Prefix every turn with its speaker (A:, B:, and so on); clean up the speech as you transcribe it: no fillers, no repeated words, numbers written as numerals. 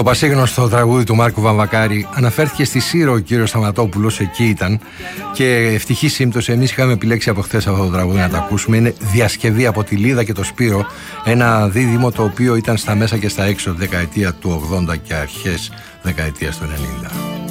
A: Το πασίγνωστο τραγούδι του Μάρκου Βαμβακάρη αναφέρθηκε στη Σύρο ο κύριος Σταματόπουλος, εκεί ήταν. Και ευτυχή σύμπτωση, εμείς είχαμε επιλέξει από χθες αυτό το τραγούδι να το ακούσουμε. Είναι διασκευή από τη Λίδα και το Σπύρο. Ένα δίδυμο το οποίο ήταν στα μέσα και στα έξω δεκαετία του 80 και αρχές δεκαετίας του 90.